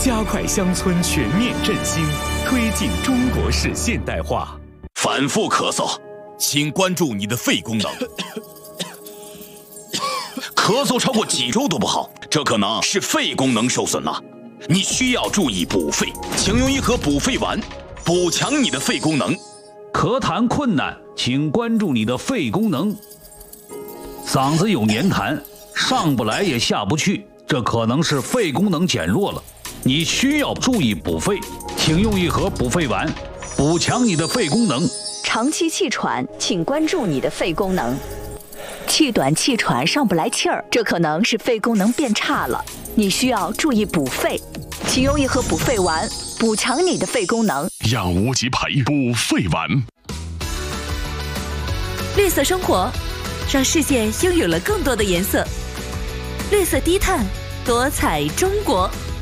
加快乡村全面振兴，推进中国式现代化。 反复咳嗽，请关注你的肺功能。咳嗽超过几周都不好，这可能是肺功能受损了。你需要注意补肺，请用一盒补肺丸，补强你的肺功能。 咳痰困难，请关注你的肺功能。嗓子有黏痰，上不来也下不去，这可能是肺功能减弱了。你需要注意补肺，请用一盒补肺丸，补强你的肺功能。 长期气喘，请关注你的肺功能。气短气喘上不来气儿，这可能是肺功能变差了，你需要注意补肺，请用一盒补肺丸，补强你的肺功能。 养无极培补肺丸。 绿色生活，让世界拥有了更多的颜色。绿色低碳，多彩中国。